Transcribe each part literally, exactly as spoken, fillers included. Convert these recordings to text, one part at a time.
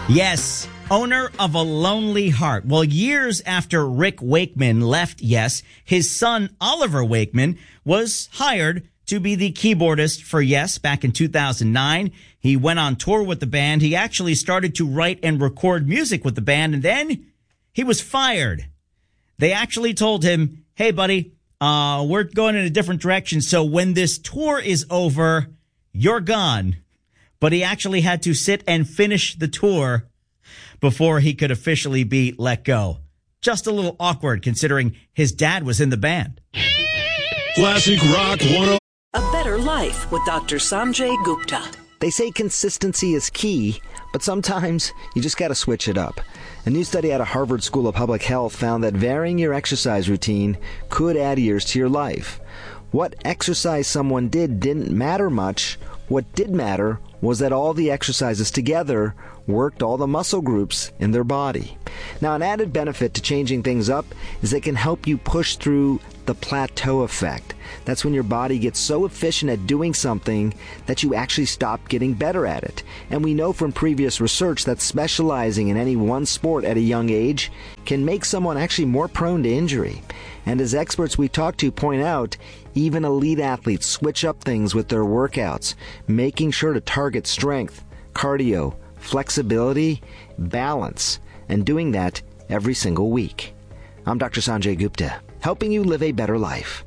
Yes, owner of a lonely heart. Well, years after Rick Wakeman left Yes, his son Oliver Wakeman was hired to be the keyboardist for Yes back in two thousand nine. He went on tour with the band. He actually started to write and record music with the band, and then he was fired. They actually told him, hey, buddy, uh, we're going in a different direction, so when this tour is over, you're gone. But he actually had to sit and finish the tour before he could officially be let go. Just a little awkward considering his dad was in the band. Classic Rock one oh. A Better Life with Doctor Sanjay Gupta. They say consistency is key, but sometimes you just got to switch it up. A new study out of Harvard School of Public Health found that varying your exercise routine could add years to your life. What exercise someone did didn't matter much. What did matter was that all the exercises together worked all the muscle groups in their body. Now, an added benefit to changing things up is they can help you push through the plateau effect. That's when your body gets so efficient at doing something that you actually stop getting better at it. And we know from previous research that specializing in any one sport at a young age can make someone actually more prone to injury. And as experts we talk to point out, even elite athletes switch up things with their workouts, making sure to target strength, cardio, flexibility, balance, and doing that every single week. I'm Doctor Sanjay Gupta, helping you live a better life.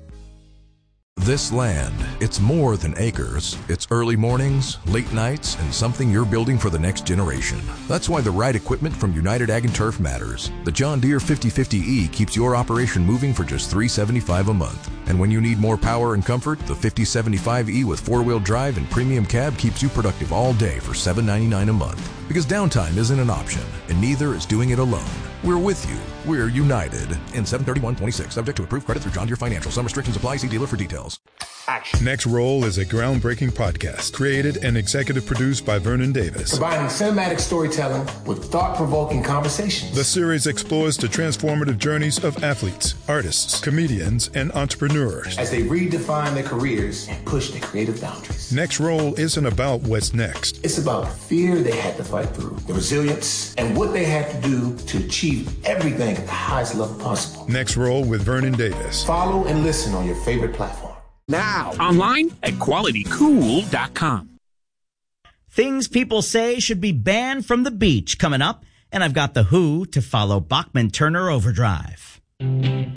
This land, it's more than acres. It's early mornings, late nights, and something you're building for the next generation. That's why the right equipment from United Ag and Turf matters. The John Deere fifty fifty E keeps your operation moving for just three hundred seventy-five dollars a month. And when you need more power and comfort, the fifty seventy-five E with four-wheel drive and premium cab keeps you productive all day for seven hundred ninety-nine dollars a month. Because downtime isn't an option, and neither is doing it alone. We're with you. We're united. In seven thirty-one twenty-six, subject to approved credit through John Deere Financial. Some restrictions apply. See dealer for details. Action. Next Roll is a groundbreaking podcast created and executive produced by Vernon Davis. Combining cinematic storytelling with thought-provoking conversations. The series explores the transformative journeys of athletes, artists, comedians, and entrepreneurs as they redefine their careers and push their creative boundaries. Next Roll isn't about what's next. It's about the fear they had to fight through, the resilience, and what they had to do to achieve everything at the highest level possible. Next Roll with Vernon Davis. Follow and listen on your favorite platform. Now, online at quality cool dot com. Things people say should be banned from the beach coming up, and I've got The Who to follow Bachman Turner Overdrive.